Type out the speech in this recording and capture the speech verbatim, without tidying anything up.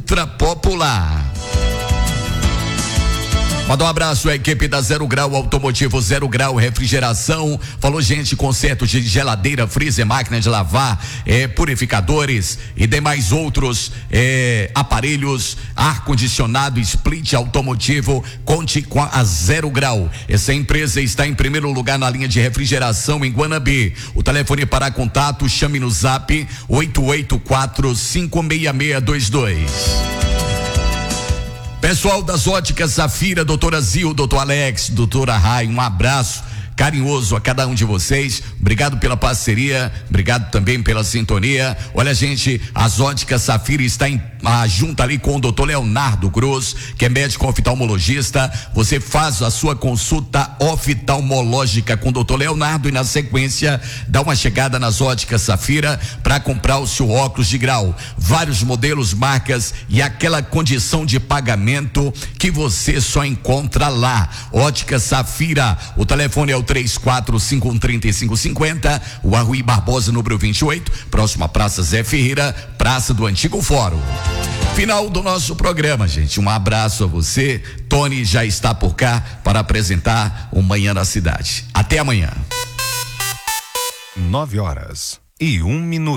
ultra popular. Manda um abraço à equipe da Zero Grau Automotivo, Zero Grau Refrigeração. Falou, gente, conserto de geladeira, freezer, máquina de lavar, é, purificadores e demais outros é, aparelhos, ar-condicionado, split automotivo. Conte com a Zero Grau. Essa empresa está em primeiro lugar na linha de refrigeração em Guanambi. O telefone para contato, chame no zap oito oito quatro, cinco seis seis dois dois. Pessoal das Óticas Safira, doutora Zil, doutor Alex, doutora Rai, um abraço carinhoso a cada um de vocês. Obrigado pela parceria, obrigado também pela sintonia. Olha, gente, as Óticas Safira está em, ah, junto ali com o doutor Leonardo Cruz, que é médico oftalmologista. Você faz a sua consulta oftalmológica com o doutor Leonardo e na sequência dá uma chegada nas Óticas Safira para comprar o seu óculos de grau. Vários modelos, marcas e aquela condição de pagamento que você só encontra lá. Ótica Safira, o telefone é o três quatro cinco um, três cinco cinco zero, o Rui Barbosa, número vinte e oito, próxima à Praça Zé Ferreira, Praça do Antigo Fórum. Final do nosso programa, gente. Um abraço a você. Tony já está por cá para apresentar o Manhã na Cidade. Até amanhã. Nove horas e um minuto.